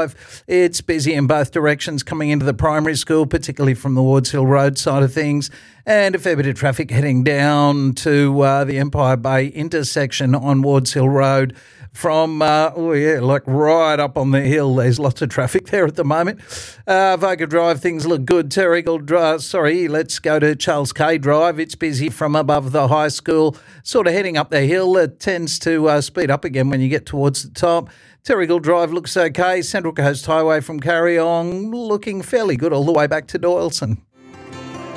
Drive. It's busy in both directions coming into the primary school, particularly from the Wards Hill Road side of things, and a fair bit of traffic heading down to the Empire Bay intersection on Wards Hill Road from, like right up on the hill. There's lots of traffic there at the moment. Vega Drive, things look good. Terrigal Drive, let's go to Charles K Drive. It's busy from above the high school, sort of heading up the hill. It tends to speed up again when you get towards the top. Terrigal Drive looks okay. Central Coast Highway from Carryong looking fairly good all the way back to Doyleson.